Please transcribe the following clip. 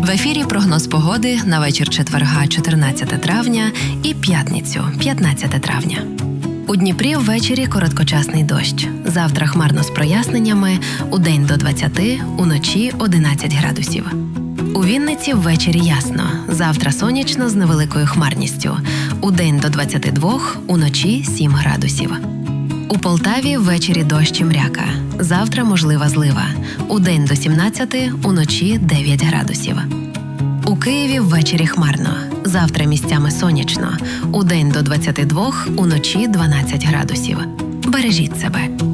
В ефірі прогноз погоди на вечір четверга 14 травня і п'ятницю 15 травня. У Дніпрі ввечері короткочасний дощ. Завтра хмарно з проясненнями, удень до 20, уночі 11 градусів. У Вінниці ввечері ясно. Завтра сонячно з невеликою хмарністю. Удень до 22, уночі 7 градусів. У Полтаві ввечері дощ і мряка. Завтра можлива злива. Удень до 17, уночі 9 градусів. У Києві ввечері хмарно. Завтра місцями сонячно. Удень до 22, уночі 12 градусів. Бережіть себе.